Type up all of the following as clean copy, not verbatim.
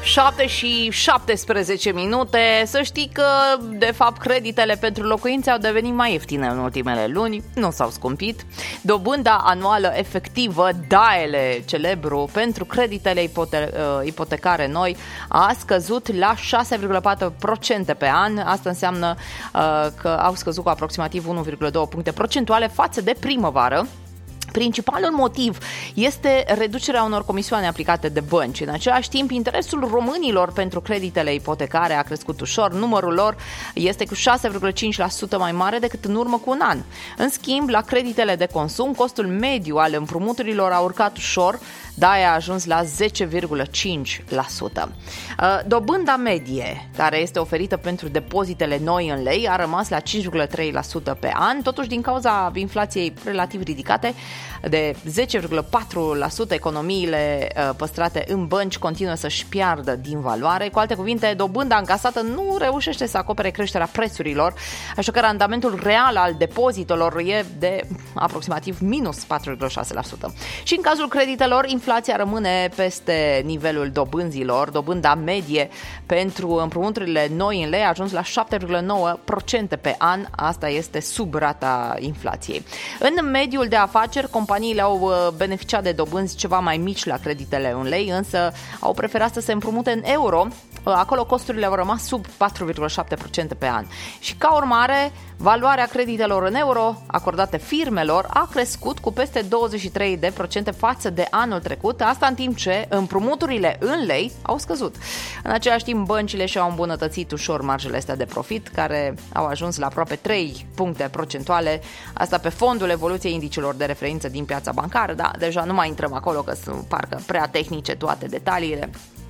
7 și 17 minute. Să știi că, de fapt, creditele pentru locuințe au devenit mai ieftine în ultimele luni, nu s-au scumpit. Dobânda anuală efectivă, DAELE celebru, pentru creditele ipotecare noi a scăzut la 6,4% pe an. Asta înseamnă că au scăzut cu aproximativ 1,2 puncte procentuale față de primăvară. Principalul motiv este reducerea unor comisioane aplicate de bănci. În același timp, interesul românilor pentru creditele ipotecare a crescut ușor. Numărul lor este cu 6,5% mai mare decât în urmă cu un an. În schimb, la creditele de consum, costul mediu al împrumuturilor a urcat ușor, DAE a ajuns la 10,5%. Dobânda medie, care este oferită pentru depozitele noi în lei, a rămas la 5,3% pe an, totuși din cauza inflației relativ ridicate de 10,4%, economiile păstrate în bănci continuă să-și piardă din valoare. Cu alte cuvinte, dobânda încasată nu reușește să acopere creșterea prețurilor, așa că randamentul real al depozitelor e de aproximativ minus 4,6%. Și în cazul creditelor, inflația rămâne peste nivelul dobânzilor. Dobânda medie pentru împrumuturile noi în lei a ajuns la 7,9% pe an. Asta este sub rata inflației. În mediul de afaceri, companiile au beneficiat de dobânzi ceva mai mici la creditele în lei, însă au preferat să se împrumute în euro. Acolo costurile au rămas sub 4,7% pe an. Și ca urmare, valoarea creditelor în euro acordate firmelor a crescut cu peste 23% față de anul trecut, asta în timp ce împrumuturile în lei au scăzut. În același timp, băncile și-au îmbunătățit ușor marjele astea de profit, care au ajuns la aproape 3 puncte procentuale, asta pe fondul evoluției indicilor de referință din piața bancară, dar deja nu mai intrăm acolo că sunt parcă prea tehnice toate detaliile.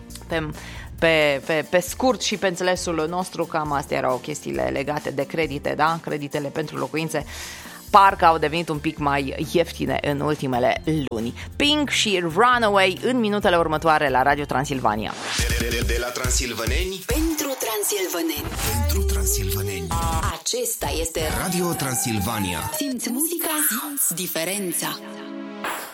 Pe scurt și pe înțelesul nostru, cam astea erau chestiile legate de credite, da? Creditele pentru locuințe parcă au devenit un pic mai ieftine în ultimele luni. Pink și Runaway în minutele următoare la Radio Transilvania. De la transilvaneni pentru transilvaneni. Pentru transilvaneni. Acesta este Radio Transilvania. Simți muzica, simți diferența.